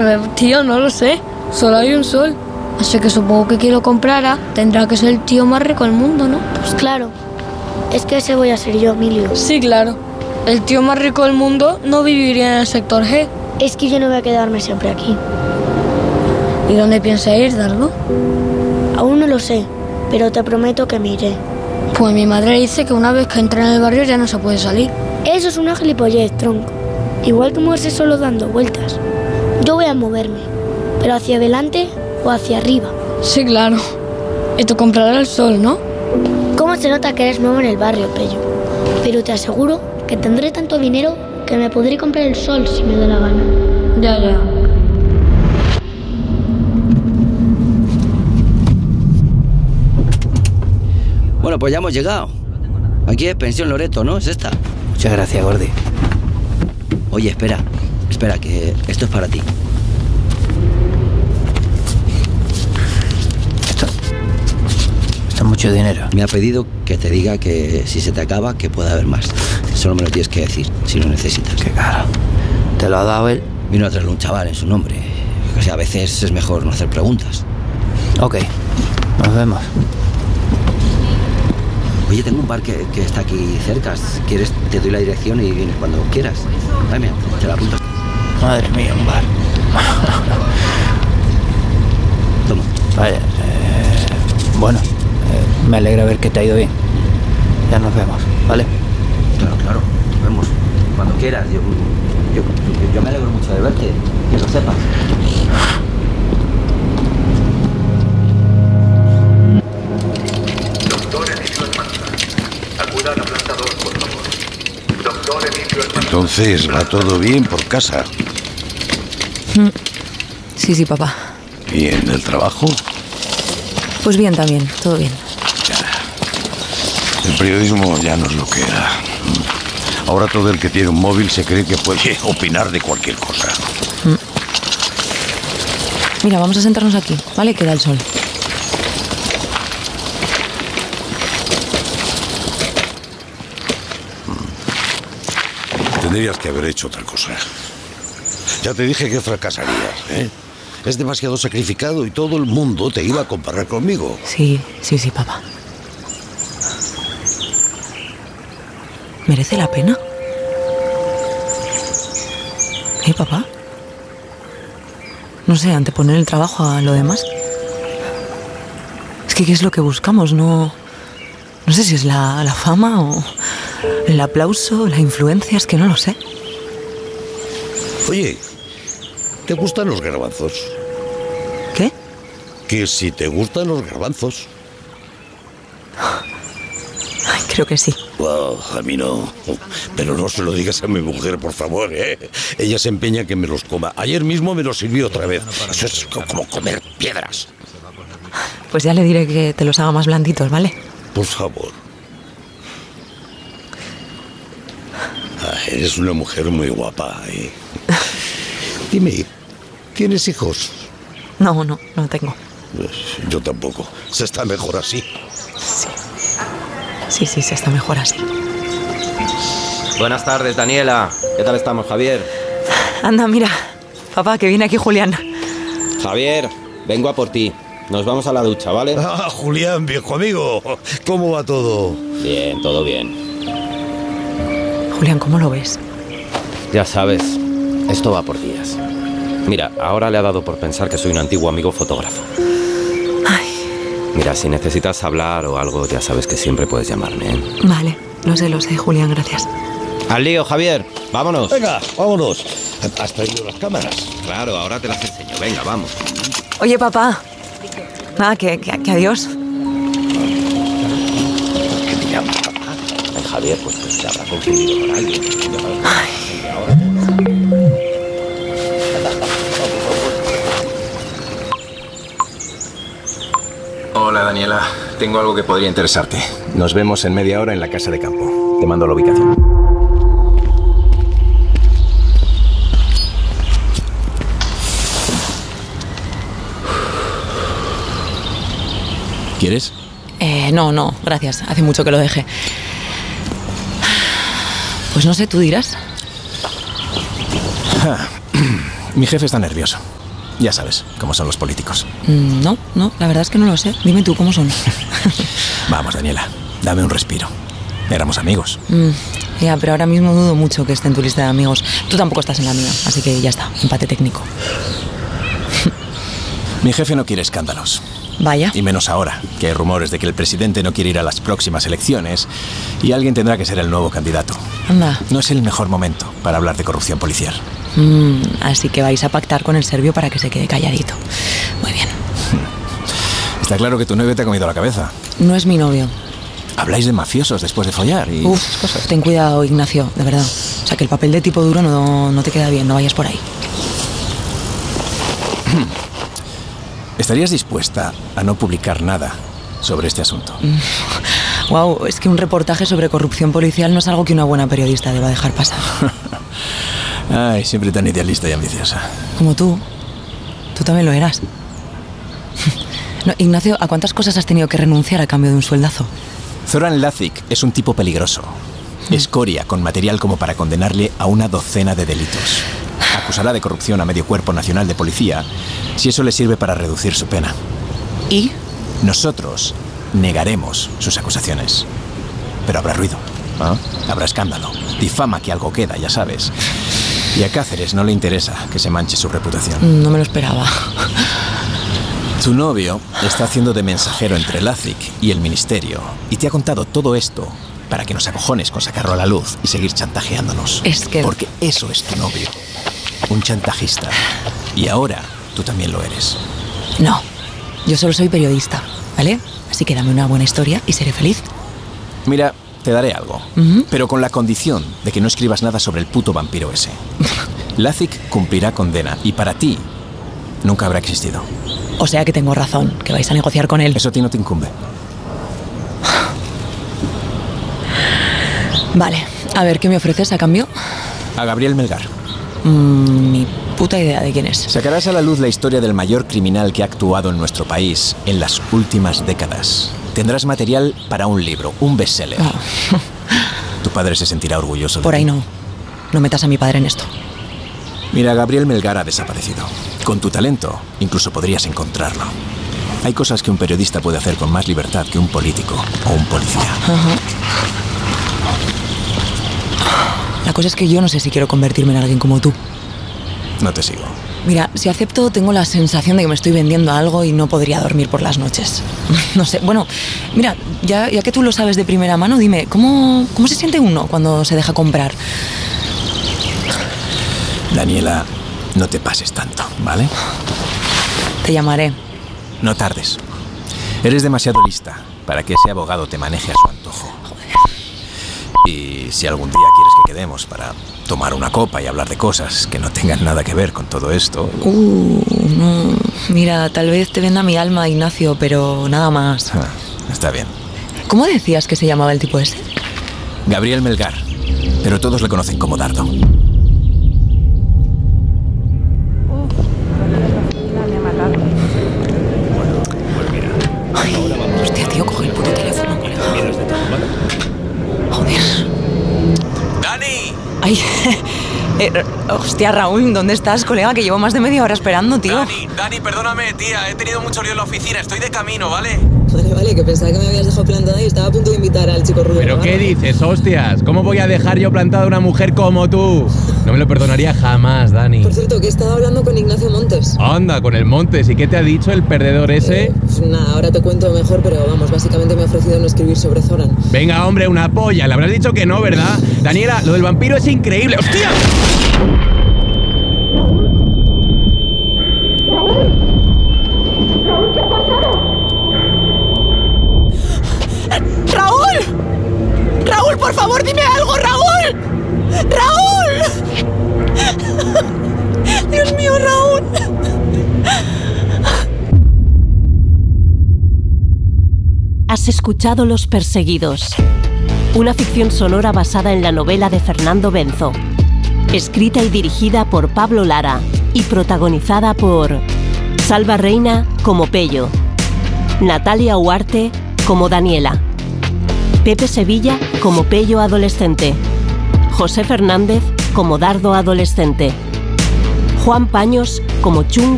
Pues tío, no lo sé. Solo hay un sol. Así que supongo que quien lo comprara tendrá que ser el tío más rico del mundo, ¿no? Pues claro. Es que ese voy a ser yo, Emilio. Sí, claro. El tío más rico del mundo no viviría en el sector G. Es que yo no voy a quedarme siempre aquí. ¿Y dónde piensa ir, Dardo? Aún no lo sé, pero te prometo que me iré. Pues mi madre dice que una vez que entra en el barrio ya no se puede salir. Eso es una gilipollez, tronco. Igual que moverse solo dando vueltas. Yo voy a moverme, pero hacia adelante o hacia arriba. Sí, claro. Y tú comprarás el sol, ¿no? ¿Cómo se nota que eres nuevo en el barrio, Pello? Pero te aseguro que tendré tanto dinero que me podré comprar el sol si me da la gana. Ya. Bueno, pues ya hemos llegado. Aquí es Pensión Loreto, ¿no? ¿Es esta? Muchas gracias, Gordi. Oye, espera, que esto es para ti. Esto es mucho dinero. Me ha pedido que te diga que si se te acaba, que pueda haber más. Solo me lo tienes que decir, si lo necesitas. Qué caro. ¿Te lo ha dado él? Vino a traerle un chaval en su nombre. O sea, a veces es mejor no hacer preguntas. Ok, nos vemos. Oye, tengo un bar que está aquí cerca. Si quieres, te doy la dirección y vienes cuando quieras. Dame, te la apunto. Madre mía, un bar. Toma. Vaya, bueno, me alegra ver que te ha ido bien. Ya nos vemos, ¿vale? Claro, nos vemos. Cuando quieras. Yo me alegro mucho de verte, que lo sepas. Entonces, ¿va todo bien por casa? Sí, papá. ¿Y en el trabajo? Pues bien también, todo bien. El periodismo ya no es lo que era. Ahora todo el que tiene un móvil se cree que puede opinar de cualquier cosa. Mira, vamos a sentarnos aquí, ¿vale? Que da el sol. Tendrías que haber hecho otra cosa. Ya te dije que fracasarías, ¿eh? Es demasiado sacrificado y todo el mundo te iba a comparar conmigo. Sí, papá. ¿Merece la pena? Papá? No sé, anteponer el trabajo a lo demás. Es que ¿qué es lo que buscamos? No sé si es la fama o el aplauso, la influencia, es que no lo sé. Oye, ¿te gustan los garbanzos? ¿Qué? Que si te gustan los garbanzos. Ay, creo que sí. Wow, a mí no. Pero no se lo digas a mi mujer, por favor, ¿eh? Ella se empeña que me los coma. Ayer mismo me los sirvió otra vez. Eso es como comer piedras. Pues ya le diré que te los haga más blanditos, ¿vale? Por favor. Eres una mujer muy guapa, ¿eh? Dime, ¿tienes hijos? No tengo. Yo tampoco. Se está mejor así. Sí, se está mejor así. Buenas tardes, Daniela. ¿Qué tal estamos, Javier? Anda, mira, papá, que viene aquí Julián. Javier, vengo a por ti. Nos vamos a la ducha, ¿vale? Ah, Julián, viejo amigo. ¿Cómo va todo? Bien, todo bien. Julián, ¿cómo lo ves? Ya sabes, esto va por días. Mira, ahora le ha dado por pensar que soy un antiguo amigo fotógrafo. Ay. Mira, si necesitas hablar o algo, ya sabes que siempre puedes llamarme, ¿eh? Vale, lo sé, Julián, gracias. ¡Al lío, Javier! ¡Vámonos! Venga, vámonos. ¿Has traído las cámaras? Claro, ahora te las enseño. Venga, vamos. Oye, papá. Nada, que adiós. ¿Qué te llamas, papá? Javier, pues te habrá confundido con alguien. Hola, Daniela. Tengo algo que podría interesarte. Nos vemos en media hora en la casa de campo. Te mando la ubicación. ¿Quieres? No, gracias. Hace mucho que lo dejé. Pues no sé, tú dirás. Mi jefe está nervioso. Ya sabes cómo son los políticos. No, la verdad es que no lo sé. Dime tú, ¿cómo son? Vamos, Daniela, dame un respiro. Éramos amigos. Ya, pero ahora mismo dudo mucho que esté en tu lista de amigos. Tú tampoco estás en la mía, así que ya está, empate técnico. Mi jefe no quiere escándalos. Vaya. Y menos ahora, que hay rumores de que el presidente no quiere ir a las próximas elecciones y alguien tendrá que ser el nuevo candidato. Anda. No es el mejor momento para hablar de corrupción policial. Así que vais a pactar con el serbio para que se quede calladito. Muy bien. Está claro que tu novio te ha comido la cabeza. No es mi novio. Habláis de mafiosos después de follar y esas cosas. Ten cuidado, Ignacio, de verdad. O sea, que el papel de tipo duro no te queda bien, no vayas por ahí. ¿Estarías dispuesta a no publicar nada sobre este asunto? Wow, es que un reportaje sobre corrupción policial no es algo que una buena periodista deba dejar pasar. Ay, siempre tan idealista y ambiciosa. Como tú. Tú también lo eras. No, Ignacio, ¿a cuántas cosas has tenido que renunciar a cambio de un sueldazo? Zoran Lazic es un tipo peligroso. Escoria con material como para condenarle a una docena de delitos. Acusará de corrupción a medio cuerpo nacional de policía si eso le sirve para reducir su pena. ¿Y? Nosotros negaremos sus acusaciones. Pero habrá ruido. ¿Ah? Habrá escándalo. Difama que algo queda, ya sabes. Y a Cáceres no le interesa que se manche su reputación. No me lo esperaba. Tu novio está haciendo de mensajero entre Lazic y el ministerio y te ha contado todo esto para que nos acojones con sacarlo a la luz y seguir chantajeándonos. Es que... Porque eso es tu novio. Un chantajista. Y ahora tú también lo eres. No, yo solo soy periodista, ¿vale? Así que dame una buena historia y seré feliz. Mira, te daré algo, pero con la condición de que no escribas nada sobre el puto vampiro ese. Lazic cumplirá condena y para ti nunca habrá existido. O sea que tengo razón, que vais a negociar con él. Eso a ti no te incumbe. Vale, a ver, ¿qué me ofreces a cambio? A Gabriel Melgar. Ni puta idea de quién es. Sacarás a la luz la historia del mayor criminal que ha actuado en nuestro país en las últimas décadas. Tendrás material para un libro, un bestseller. Tu padre se sentirá orgulloso de ti. Por ahí no. No metas a mi padre en esto. Mira, Gabriel Melgar ha desaparecido. Con tu talento, incluso podrías encontrarlo. Hay cosas que un periodista puede hacer con más libertad que un político o un policía. La cosa es que yo no sé si quiero convertirme en alguien como tú. No te sigo. Mira, si acepto, tengo la sensación de que me estoy vendiendo algo y no podría dormir por las noches. No sé, bueno, mira, ya que tú lo sabes de primera mano, dime, ¿cómo se siente uno cuando se deja comprar? Daniela, no te pases tanto, ¿vale? Te llamaré. No tardes. Eres demasiado lista para que ese abogado te maneje a su antojo. Y si algún día quieres que quedemos para tomar una copa y hablar de cosas que no tengan nada que ver con todo esto... No. Mira, tal vez te venda mi alma, Ignacio, pero nada más. Está bien. ¿Cómo decías que se llamaba el tipo ese? Gabriel Melgar, pero todos le conocen como Dardo. Hostia, tío, coge el puto teléfono, colega. Joder. ¡Dani! Ay, hostia, Raúl, ¿dónde estás, colega? Que llevo más de media hora esperando, tío. Dani, perdóname, tía. He tenido mucho lío en la oficina. Estoy de camino, ¿vale? Vale, que pensaba que me habías dejado plantada y estaba a punto de invitar al chico rubio. ¿Pero qué dices, hostias? ¿Cómo voy a dejar yo plantada a una mujer como tú? No me lo perdonaría jamás, Dani. Por cierto, que he estado hablando con Ignacio Montes. Anda, con el Montes. ¿Y qué te ha dicho el perdedor ese? Nada, ahora te cuento mejor, pero vamos, básicamente me ha ofrecido no escribir sobre Zoran. Venga, hombre, una polla. Le habrás dicho que no, ¿verdad? Daniela, lo del vampiro es increíble. ¡Hostia! ¿Qué ha pasado? ¡Raúl! ¡Raúl, por favor, dime algo, Raúl! ¡Raúl! ¡Dios mío, Raúl! Has escuchado Los Perseguidos, una ficción sonora basada en la novela de Fernando Benzo, escrita y dirigida por Pablo Lara y protagonizada por Salva Reina como Pello, Natalia Huarte como Daniela, Pepe Sevilla como Pello adolescente, José Fernández como Dardo adolescente, Juan Paños como Chungo